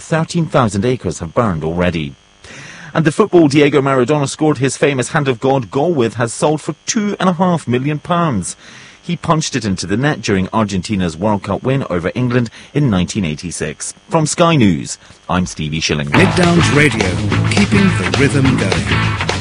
13,000 acres have burned already. And the football Diego Maradona scored his famous Hand of God goal with has sold for £2.5 million. He punched it into the net during Argentina's World Cup win over England in 1986. From Sky News, I'm Stevie Shilling. Mid Downs Radio, keeping the rhythm going.